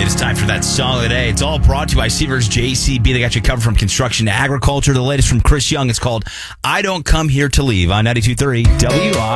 It is time for that song of the day. It's all brought to you by Seavers JCB. They got you covered from construction to agriculture. The latest from Chris Young is called I Don't Come Here to Leave on 92.3 WI.